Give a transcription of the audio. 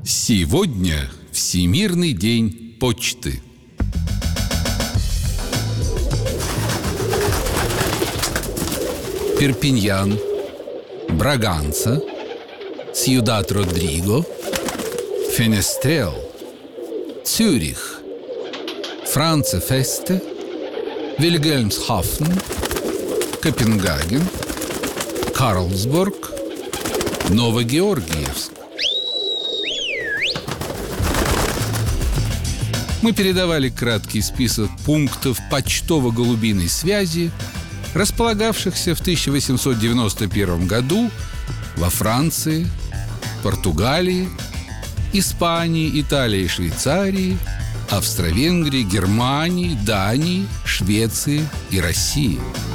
Сегодня Всемирный день почты. Перпиньян, Браганца, Сьюдад-Родриго, Фенестрел, Цюрих, Франце-Фесте, Вильгельмсхафен, Копенгаген, Карлсбург, Новогеоргиевск. Мы передавали краткий список пунктов почтово-голубиной связи, располагавшихся в 1891 году во Франции, Португалии, Испании, Италии, Швейцарии, Австро-Венгрии, Германии, Дании, Швеции и России.